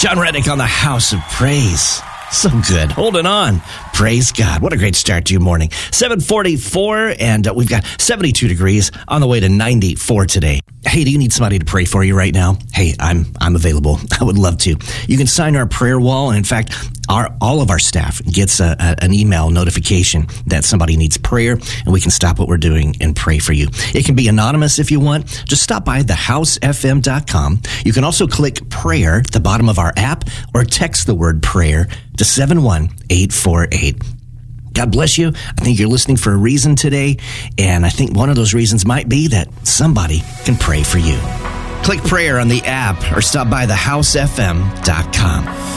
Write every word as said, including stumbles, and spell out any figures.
John Reddick on the House of Praise. So good. Holding on. Praise God. What a great start to your morning. seven forty-four, and uh, we've got seventy-two degrees on the way to ninety-four today. Hey, do you need somebody to pray for you right now? Hey, I'm I'm available. I would love to. You can sign our prayer wall, and in fact, our all of our staff gets a, a, an email notification that somebody needs prayer, and we can stop what we're doing and pray for you. It can be anonymous if you want. Just stop by the house f m dot com. You can also click prayer at the bottom of our app or text the word prayer to seven one eight four eight. God bless you. I think you're listening for a reason today, and I think one of those reasons might be that somebody can pray for you. Click prayer on the app or stop by the house f m dot com.